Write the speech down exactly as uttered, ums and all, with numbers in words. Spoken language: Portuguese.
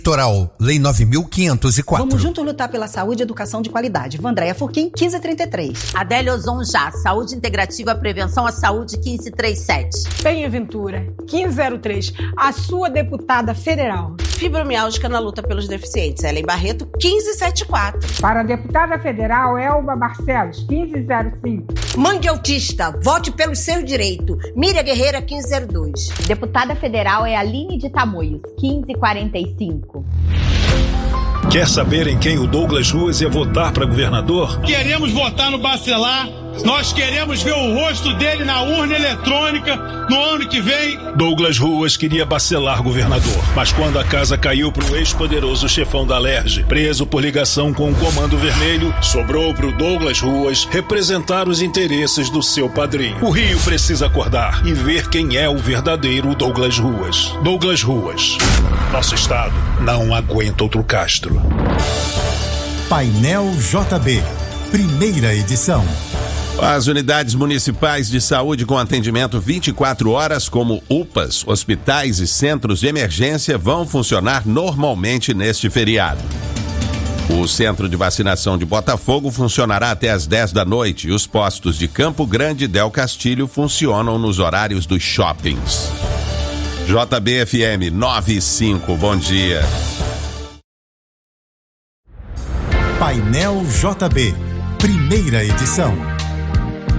Eleitoral, Lei nove mil quinhentos e quatro. Vamos juntos lutar pela saúde e educação de qualidade. Vandréia Furquim, quinze trinta e três. Adélia Ozon Já, Saúde Integrativa, Prevenção à Saúde, quinze trinta e sete. Penha Ventura, quinze zero três, a sua deputada federal. Fibromialgia na luta pelos deficientes, Ellen Barreto, quinze setenta e quatro. Para a deputada federal, Elba Barcelos, quinze zero cinco. Mãe de autista, vote pelo seu direito, Miriam Guerreira, quinze zero dois. Deputada federal é Aline de Tamoios, quinze quarenta e cinco. Quer saber em quem o Douglas Ruas ia votar para governador? Queremos votar no Bacelar. Nós queremos ver o rosto dele na urna eletrônica no ano que vem. Douglas Ruas queria Bacelar governador, mas quando a casa caiu pro ex-poderoso chefão da Alerj, preso por ligação com o Comando Vermelho, sobrou pro Douglas Ruas representar os interesses do seu padrinho. O Rio precisa acordar e ver quem é o verdadeiro Douglas Ruas. Douglas Ruas. Nosso estado não aguenta outro Castro. Painel J B, primeira edição. As unidades municipais de saúde com atendimento vinte e quatro horas, como U P As, hospitais e centros de emergência, vão funcionar normalmente neste feriado. O centro de vacinação de Botafogo funcionará até às dez da noite e os postos de Campo Grande e Del Castilho funcionam nos horários dos shoppings. J B F M nove e cinco, bom dia. Painel J B, primeira edição.